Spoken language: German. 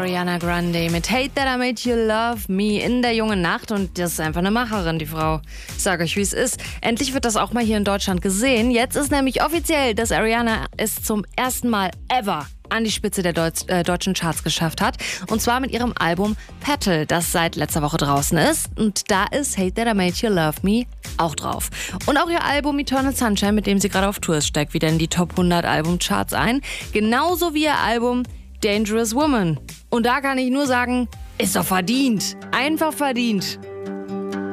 Ariana Grande mit Hate That I Made You Love Me in der jungen Nacht. Und das ist einfach eine Macherin, die Frau. Ich sage euch, wie es ist. Endlich wird das auch mal hier in Deutschland gesehen. Jetzt ist nämlich offiziell, dass Ariana es zum ersten Mal ever an die Spitze der deutschen Charts geschafft hat. Und zwar mit ihrem Album Petal, das seit letzter Woche draußen ist. Und da ist Hate That I Made You Love Me auch drauf. Und auch ihr Album Eternal Sunshine, mit dem sie gerade auf Tour ist, steigt wieder in die Top 100 Albumcharts ein. Genauso wie ihr Album Dangerous Woman. Und da kann ich nur sagen, ist doch verdient. Einfach verdient.